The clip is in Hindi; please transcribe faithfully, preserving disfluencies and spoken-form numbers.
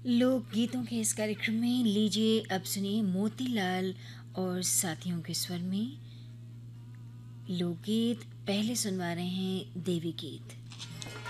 लोक गीतों के इस कार्यक्रम में लीजिए अब सुनिए मोतीलाल और साथियों के स्वर में लोकगीत। पहले सुनवा रहे हैं देवी गीत।